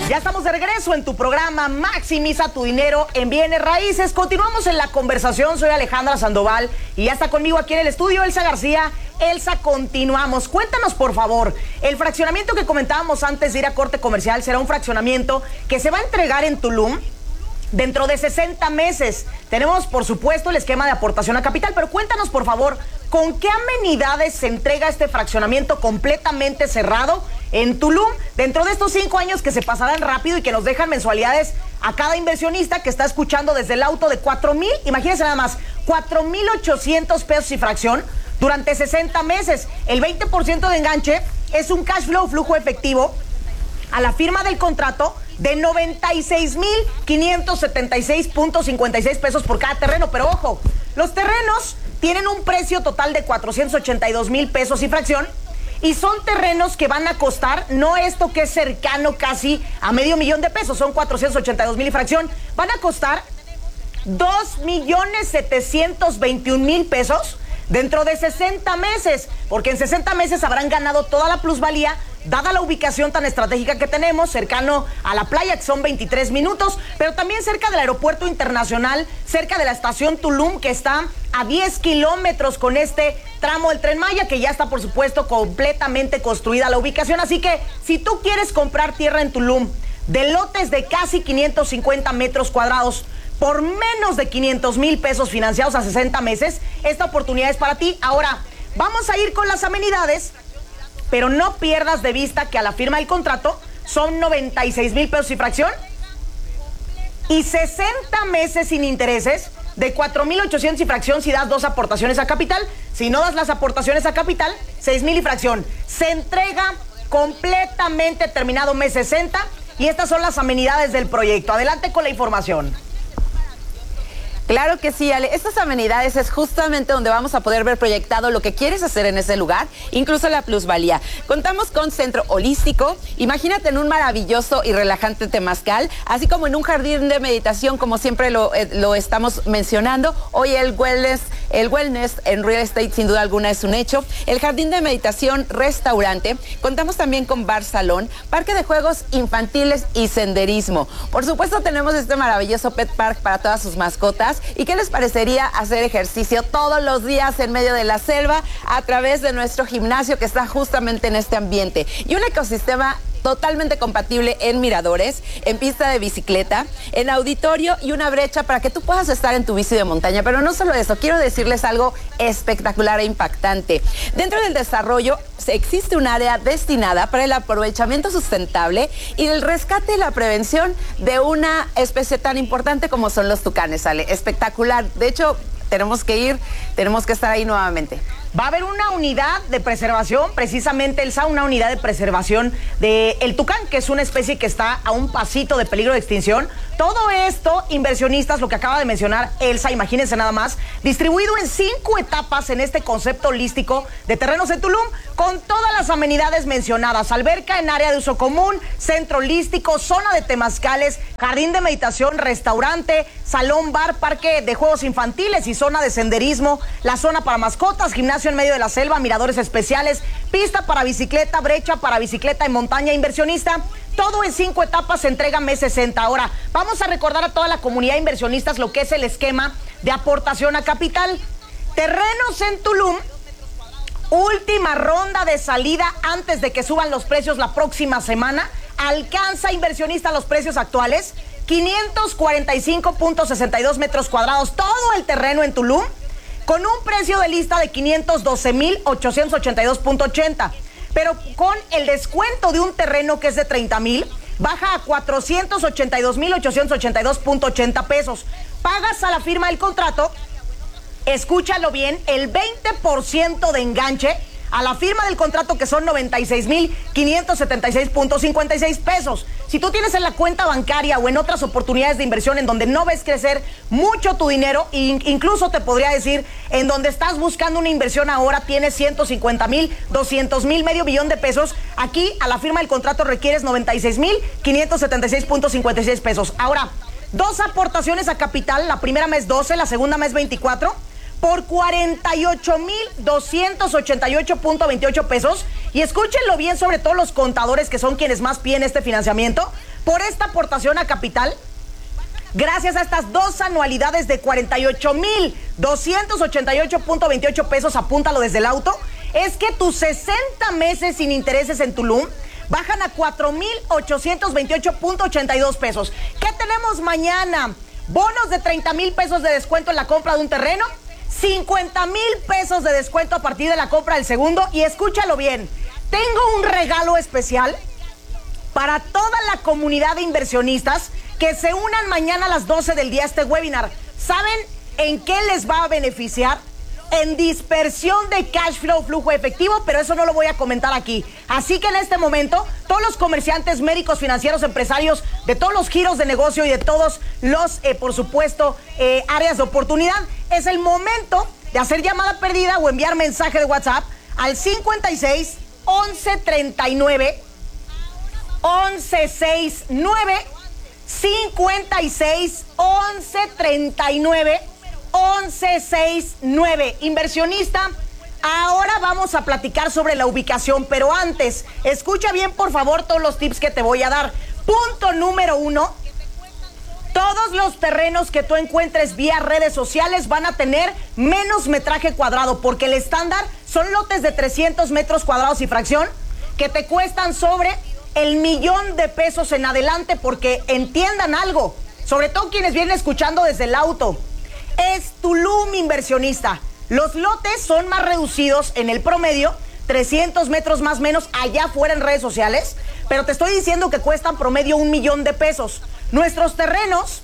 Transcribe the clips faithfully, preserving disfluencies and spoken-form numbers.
Ya estamos de regreso en tu programa Maximiza tu dinero en bienes raíces. Continuamos en la conversación. Soy Alejandra Sandoval y ya está conmigo aquí en el estudio Elsa García. Elsa, continuamos. Cuéntanos, por favor, el fraccionamiento que comentábamos antes de ir a corte comercial será un fraccionamiento que se va a entregar en Tulum dentro de sesenta meses. Tenemos, por supuesto, el esquema de aportación a capital, pero cuéntanos, por favor, ¿con qué amenidades se entrega este fraccionamiento completamente cerrado en Tulum dentro de estos cinco años que se pasarán rápido y que nos dejan mensualidades a cada inversionista que está escuchando desde el auto de cuatro mil, imagínense nada más, cuatro mil ochocientos pesos y fracción durante sesenta meses? El veinte por ciento de enganche es un cash flow, flujo efectivo, a la firma del contrato de noventa y seis mil quinientos setenta y seis punto cincuenta y seis pesos por cada terreno. Pero ojo, los terrenos tienen un precio total de cuatrocientos ochenta y dos mil pesos y fracción, y son terrenos que van a costar, no esto que es cercano casi a medio millón de pesos, son cuatrocientos ochenta y dos mil y fracción, van a costar dos millones setecientos veintiún mil pesos dentro de sesenta meses, porque en sesenta meses habrán ganado toda la plusvalía, dada la ubicación tan estratégica que tenemos, cercano a la playa, que son veintitrés minutos, pero también cerca del aeropuerto internacional, cerca de la estación Tulum, que está a diez kilómetros con este tramo del Tren Maya, que ya está, por supuesto, completamente construida la ubicación. Así que, si tú quieres comprar tierra en Tulum, de lotes de casi quinientos cincuenta metros cuadrados, por menos de quinientos mil pesos financiados a sesenta meses, esta oportunidad es para ti. Ahora, vamos a ir con las amenidades, pero no pierdas de vista que a la firma del contrato son noventa y seis mil pesos y fracción y sesenta meses sin intereses de cuatro mil ochocientos y fracción si das dos aportaciones a capital. Si no das las aportaciones a capital, seis mil y fracción. Se entrega completamente terminado mes sesenta y estas son las amenidades del proyecto. Adelante con la información. Claro que sí, Ale. Estas amenidades es justamente donde vamos a poder ver proyectado lo que quieres hacer en ese lugar, incluso la plusvalía. Contamos con centro holístico, imagínate en un maravilloso y relajante temazcal, así como en un jardín de meditación, como siempre lo, eh, lo estamos mencionando. Hoy el wellness, el wellness en real estate sin duda alguna es un hecho. El jardín de meditación, restaurante. Contamos también con bar salón, parque de juegos infantiles y senderismo. Por supuesto tenemos este maravilloso pet park para todas sus mascotas. ¿Y qué les parecería hacer ejercicio todos los días en medio de la selva a través de nuestro gimnasio que está justamente en este ambiente? Y un ecosistema totalmente compatible en miradores, en pista de bicicleta, en auditorio y una brecha para que tú puedas estar en tu bici de montaña. Pero no solo eso, quiero decirles algo espectacular e impactante. Dentro del desarrollo existe un área destinada para el aprovechamiento sustentable y el rescate y la prevención de una especie tan importante como son los tucanes, Ale. Espectacular. De hecho, tenemos que ir, tenemos que estar ahí nuevamente. Va a haber una unidad de preservación, precisamente, Elsa, una unidad de preservación del tucán, que es una especie que está a un pasito de peligro de extinción. Todo esto, inversionistas, lo que acaba de mencionar Elsa, imagínense nada más, distribuido en cinco etapas en este concepto holístico de terrenos en Tulum, con todas las amenidades mencionadas: alberca en área de uso común, centro holístico, zona de temazcales, jardín de meditación, restaurante, salón, bar, parque de juegos infantiles y zona de senderismo, la zona para mascotas, gimnasio en medio de la selva, miradores especiales, pista para bicicleta, brecha para bicicleta en montaña. Inversionista, todo en cinco etapas, se entrega mes sesenta. Ahora, vamos a recordar a toda la comunidad de inversionistas lo que es el esquema de aportación a capital. Terrenos en Tulum, última ronda de salida antes de que suban los precios la próxima semana. Alcanza, inversionista, los precios actuales, quinientos cuarenta y cinco punto sesenta y dos metros cuadrados, todo el terreno en Tulum, con un precio de lista de quinientos doce mil ochocientos ochenta y dos punto ochenta, pero con el descuento de un terreno que es de treinta mil, baja a cuatrocientos ochenta y dos mil ochocientos ochenta y dos punto ochenta pesos. Pagas a la firma del contrato, escúchalo bien, el veinte por ciento de enganche a la firma del contrato, que son noventa y seis mil quinientos setenta y seis punto cincuenta y seis pesos. Si tú tienes en la cuenta bancaria o en otras oportunidades de inversión en donde no ves crecer mucho tu dinero, e incluso te podría decir, en donde estás buscando una inversión ahora, tienes ciento cincuenta mil, doscientos mil, medio billón de pesos, aquí a la firma del contrato requieres noventa y seis mil quinientos setenta y seis punto cincuenta y seis pesos. Ahora, dos aportaciones a capital, la primera mes doce, la segunda mes veinticuatro, por cuarenta y ocho mil doscientos ochenta y ocho punto veintiocho pesos. Y escúchenlo bien, sobre todo los contadores, que son quienes más piden este financiamiento. por esta aportación a capital, gracias a estas dos anualidades de cuarenta y ocho mil doscientos ochenta y ocho punto veintiocho pesos, apúntalo desde el auto, es que tus sesenta meses sin intereses en Tulum bajan a cuatro mil ochocientos veintiocho punto ochenta y dos pesos. ¿Qué tenemos mañana? Bonos de treinta mil pesos de descuento en la compra de un terreno, cincuenta mil pesos de descuento a partir de la compra del segundo. Y escúchalo bien, tengo un regalo especial para toda la comunidad de inversionistas que se unan mañana a las doce del día a este webinar. ¿Saben en qué les va a beneficiar? En dispersión de cash flow, flujo efectivo, pero eso no lo voy a comentar aquí. Así que en este momento, todos los comerciantes, médicos, financieros, empresarios, de todos los giros de negocio y de todos los, eh, por supuesto, eh, áreas de oportunidad, es el momento de hacer llamada perdida o enviar mensaje de WhatsApp al cincuenta y seis, once, treinta y nueve, once, sesenta y nueve, cincuenta y seis, once, treinta y nueve, once, sesenta y nueve. Inversionista, ahora vamos a platicar sobre la ubicación, pero antes, escucha bien por favor todos los tips que te voy a dar. Punto número uno, todos los terrenos que tú encuentres vía redes sociales van a tener menos metraje cuadrado, porque el estándar son lotes de trescientos metros cuadrados y fracción que te cuestan sobre el millón de pesos en adelante, porque entiendan algo, sobre todo quienes vienen escuchando desde el auto. Es Tulum, inversionista. Los lotes son más reducidos en el promedio, trescientos metros más o menos allá afuera en redes sociales, pero te estoy diciendo que cuestan promedio un millón de pesos. Nuestros terrenos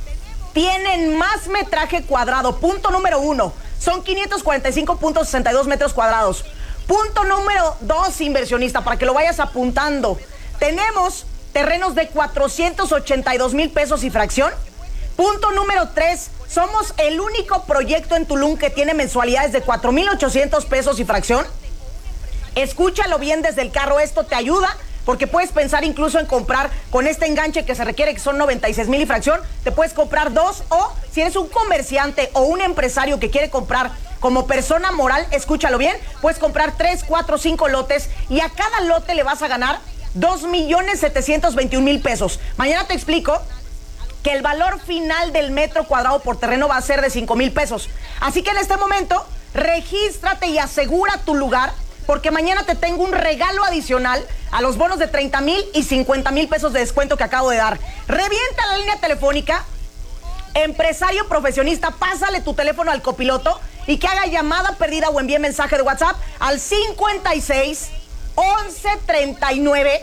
tienen más metraje cuadrado. Punto número uno, son quinientos cuarenta y cinco punto sesenta y dos metros cuadrados. Punto número dos, inversionista, para que lo vayas apuntando. Tenemos terrenos de cuatrocientos ochenta y dos mil pesos y fracción. Punto número tres, somos el único proyecto en Tulum que tiene mensualidades de cuatro mil ochocientos pesos y fracción. Escúchalo bien desde el carro, esto te ayuda porque puedes pensar incluso en comprar con este enganche que se requiere, que son noventa y seis mil y fracción, te puedes comprar dos, o si eres un comerciante o un empresario que quiere comprar como persona moral, escúchalo bien, puedes comprar tres, cuatro, cinco lotes y a cada lote le vas a ganar dos millones setecientos veintiún mil pesos. Mañana te explico que el valor final del metro cuadrado por terreno va a ser de cinco mil pesos. Así que en este momento, regístrate y asegura tu lugar, porque mañana te tengo un regalo adicional a los bonos de treinta mil y cincuenta mil pesos de descuento que acabo de dar. Revienta la línea telefónica, empresario profesionista, pásale tu teléfono al copiloto y que haga llamada perdida o envíe mensaje de WhatsApp al cincuenta y seis, once, treinta y nueve,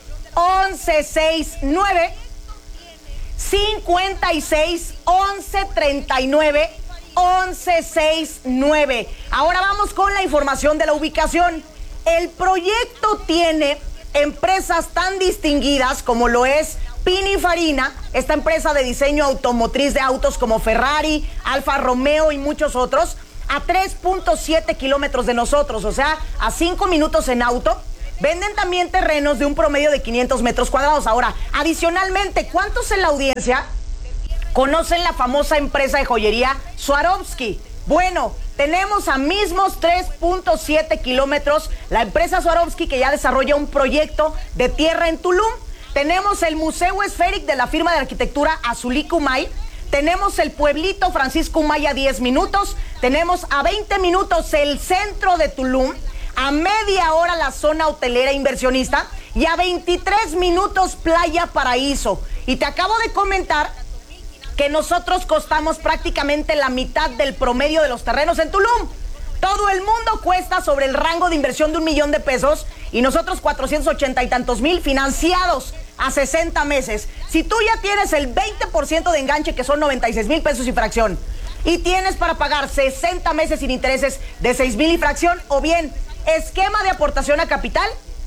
once, sesenta y nueve, cincuenta y seis, once, treinta y nueve, once, sesenta y nueve. Ahora vamos con la información de la ubicación. El proyecto tiene empresas tan distinguidas como lo es Pininfarina, esta empresa de diseño automotriz de autos como Ferrari, Alfa Romeo y muchos otros, a tres punto siete kilómetros de nosotros, o sea, a cinco minutos en auto. Venden también terrenos de un promedio de quinientos metros cuadrados. Ahora, adicionalmente, ¿cuántos en la audiencia conocen la famosa empresa de joyería Swarovski? Bueno, tenemos a mismos tres punto siete kilómetros la empresa Swarovski, que ya desarrolla un proyecto de tierra en Tulum. Tenemos el Museo Esféric de la firma de arquitectura Azulico Humay. Tenemos el pueblito Francisco Humay a diez minutos. Tenemos a veinte minutos el centro de Tulum. A media hora la zona hotelera inversionista y a veintitrés minutos Playa Paraíso. Y te acabo de comentar que nosotros costamos prácticamente la mitad del promedio de los terrenos en Tulum. Todo el mundo cuesta sobre el rango de inversión de un millón de pesos y nosotros cuatrocientos ochenta y tantos mil financiados a sesenta meses. Si tú ya tienes el veinte por ciento de enganche, que son noventa y seis mil pesos y fracción, y tienes para pagar sesenta meses sin intereses de seis mil y fracción, o bien esquema de aportación a capital,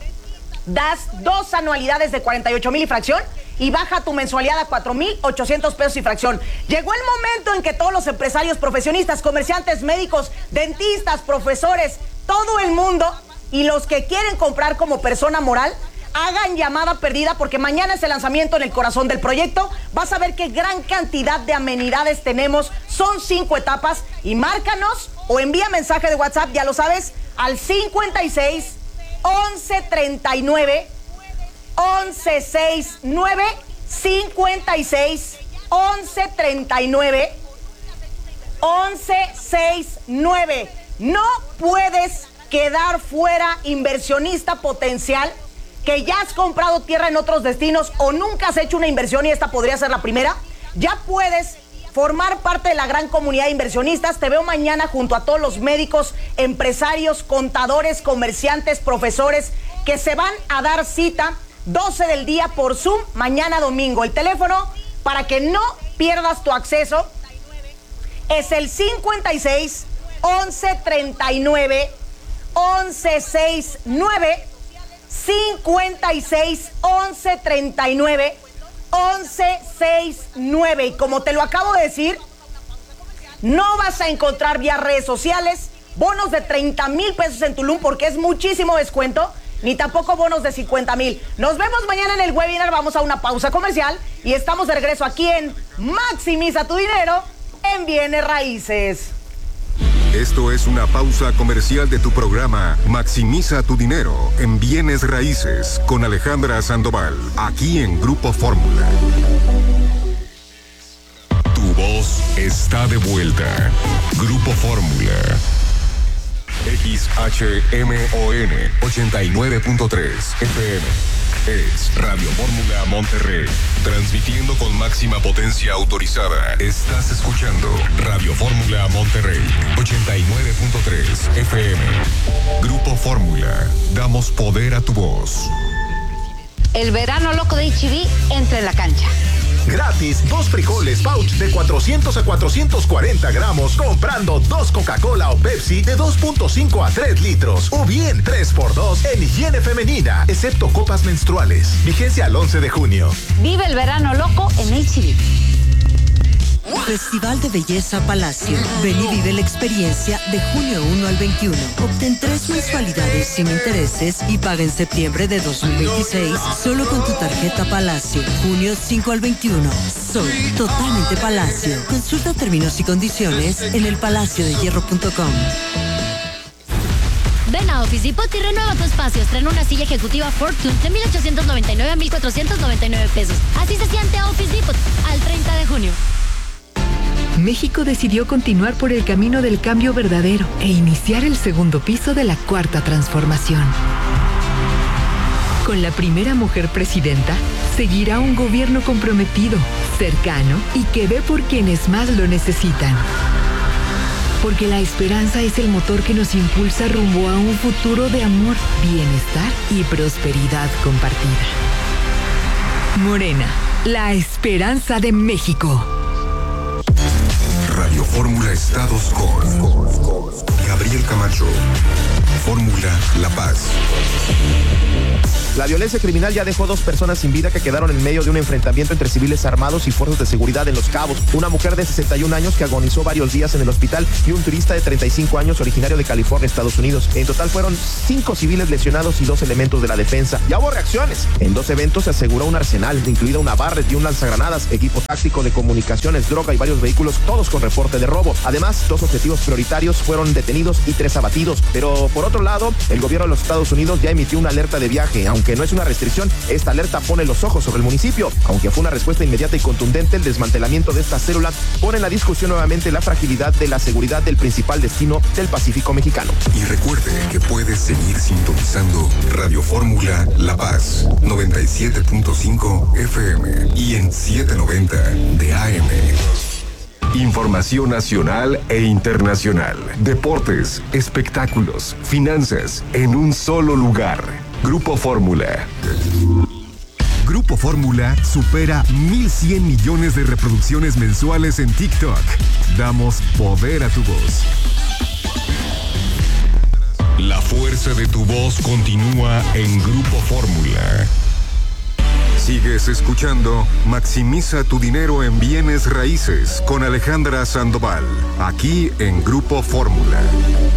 das dos anualidades de cuarenta y ocho mil y fracción y baja tu mensualidad a cuatro mil ochocientos pesos y fracción. Llegó el momento en que todos los empresarios, profesionistas, comerciantes, médicos, dentistas, profesores, todo el mundo y los que quieren comprar como persona moral, hagan llamada perdida, porque mañana es el lanzamiento en el corazón del proyecto. Vas a ver qué gran cantidad de amenidades tenemos. Son cinco etapas y márcanos o envía mensaje de WhatsApp, ya lo sabes, al cincuenta y seis, once, treinta y nueve, once, sesenta y nueve cincuenta y seis, once, treinta y nueve, once, sesenta y nueve. No puedes quedar fuera, inversionista potencial, que ya has comprado tierra en otros destinos o nunca has hecho una inversión y esta podría ser la primera. Ya puedes formar parte de la gran comunidad de inversionistas. Te veo mañana junto a todos los médicos, empresarios, contadores, comerciantes, profesores que se van a dar cita doce del día por Zoom mañana domingo. El teléfono para que no pierdas tu acceso es el cincuenta y seis, once, treinta y nueve, once, sesenta y nueve, cincuenta y seis, once, treinta y nueve, once, sesenta y nueve. Y como te lo acabo de decir, no vas a encontrar vía redes sociales bonos de treinta mil pesos en Tulum porque es muchísimo descuento, ni tampoco bonos de cincuenta mil. Nos vemos mañana en el webinar. Vamos a una pausa comercial y estamos de regreso aquí en Maximiza tu dinero en bienes raíces. Esto es una pausa comercial de tu programa Maximiza tu dinero en bienes raíces con Alejandra Sandoval, aquí en Grupo Fórmula. Tu voz está de vuelta. Grupo Fórmula. X H M O N ochenta y nueve punto tres F M. Es Radio Fórmula Monterrey, transmitiendo con máxima potencia autorizada. Estás escuchando Radio Fórmula Monterrey, ochenta y nueve punto tres F M. Grupo Fórmula, damos poder a tu voz. El verano loco de H E B entra en la cancha. Gratis, dos frijoles pouch de cuatrocientos a cuatrocientos cuarenta gramos comprando dos Coca-Cola o Pepsi de dos punto cinco a tres litros. O bien, tres por dos en higiene femenina, excepto copas menstruales. Vigencia al once de junio. Vive el verano loco en H E B. Festival de Belleza Palacio. Ven y vive la experiencia de junio uno al veintiuno. Obtén tres mensualidades sin intereses y paga en septiembre de dos mil veintiséis solo con tu tarjeta Palacio. junio cinco al veintiuno. Soy totalmente Palacio. Consulta términos y condiciones en el palacio de hierro punto com. Ven a Office Depot y renueva tu espacio. Estrena una silla ejecutiva Fortune de mil ochocientos noventa y nueve a mil cuatrocientos noventa y nueve pesos. Así se siente Office Depot al treinta de junio. México decidió continuar por el camino del cambio verdadero e iniciar el segundo piso de la cuarta transformación. Con la primera mujer presidenta, seguirá un gobierno comprometido, cercano y que ve por quienes más lo necesitan. Porque la esperanza es el motor que nos impulsa rumbo a un futuro de amor, bienestar y prosperidad compartida. Morena, la esperanza de México. Radio Fórmula Estados con Gabriel Camacho. Fórmula La Paz. La violencia criminal ya dejó dos personas sin vida que quedaron en medio de un enfrentamiento entre civiles armados y fuerzas de seguridad en Los Cabos. Una mujer de sesenta y un años que agonizó varios días en el hospital y un turista de treinta y cinco años originario de California, Estados Unidos. En total fueron cinco civiles lesionados y dos elementos de la defensa. Ya hubo reacciones. En dos eventos se aseguró un arsenal, incluida una Barrett y un lanzagranadas, equipo táctico de comunicaciones, droga y varios vehículos, todos con reporte de robo. Además, dos objetivos prioritarios fueron detenidos y tres abatidos. Pero por otro lado, el gobierno de los Estados Unidos ya emitió una alerta de viaje, aunque no es una restricción. Esta alerta pone los ojos sobre el municipio. Aunque fue una respuesta inmediata y contundente, el desmantelamiento de esta célula pone en la discusión nuevamente la fragilidad de la seguridad del principal destino del Pacífico mexicano. Y recuerde que puedes seguir sintonizando Radio Fórmula La Paz, noventa y siete punto cinco F M y en setecientos noventa de A M. Información nacional e internacional, deportes, espectáculos, finanzas, en un solo lugar. Grupo Fórmula. Grupo Fórmula supera mil cien millones de reproducciones mensuales en TikTok. Damos poder a tu voz. La fuerza de tu voz continúa en Grupo Fórmula. Sigues escuchando Maximiza tu dinero en bienes raíces con Alejandra Sandoval, aquí en Grupo Fórmula.